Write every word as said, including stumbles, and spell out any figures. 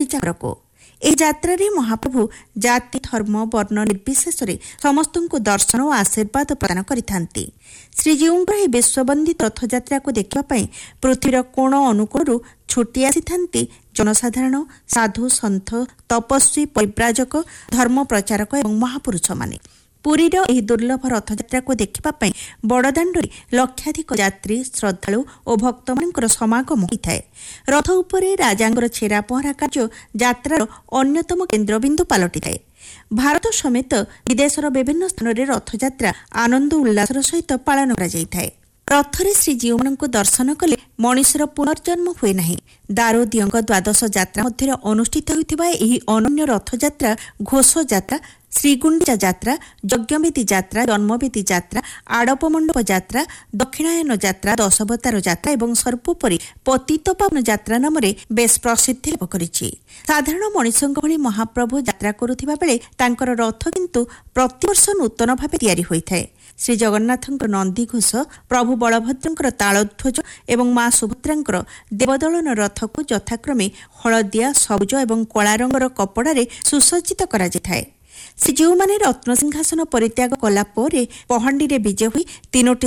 गुंडीचा को ए यात्रा रे महाप्रभु जाति धर्म वर्ण निर्विशेष समस्त को दर्शन और आशीर्वाद प्रदान करिथांती। श्रीजीउंकर ए विश्ववंदित रथयात्रा को देखिबा पृथ्वीर कोण अनुकोणरू छुटी आसीथांती जनसाधारण साधु सन्थ तपस्वी परिव्राजक धर्म प्रचारक एवं महापुरुष माने। पुरीर एही दुर्लभ रथयात्रा को देखिबा पई बड़दाण्डरे लक्षाधिक यात्री श्रद्धालु और भक्त मानकर समागम होइथाय। रथ उपरे राजांगर छेरा पहरा कार्य यात्रार अन्यतम केन्द्रबिंदु पालटिथाय। भारत समेत विदेशर विभिन्न स्थान में रथयात्रा आनंद उल्लासर सहित पालन करा जायथाय। रथरे श्रीजीउମାନଙ୍କୁ दर्शन कले मनिषर पुनर्जन्म हुए नहीं। दारोदियंग द्वादश यात्रा मध्य अनुष्ठित होइथिबा एही अनन्य रथयात्रा घोष यात्रा श्रीगुंडीचा यात्रा यज्ञवेदी यात्रा जन्मवेदी यात्रा आड़प मंडप यात्रा दक्षिणायन यात्रा दशावतार यात्रा एवं सर्वोपरि पतितपावन यात्रा नाम बेस प्रसिद्धि लाभ करिछि। साधारण मनिषंक भଳି महाप्रभु यात्रा करुथिबा बेले तांकर रथ किंतु प्रतिवर्ष नूतन भावे तैयारी होइथाय। श्री जगन्नाथंकर नंदीघोष प्रभु बलभद्रंकर तालध्वज एवं मां सुभद्रांकर देवदलन रथ को यथाक्रमे हलदिया सबुज एवं कला रंगर कपड़ारे सुसज्जित करा जायथाय। श्रीजीउ माने रत्नसिंहासन परित्याग कला परे पहांडी रे विजय होई तीनोटी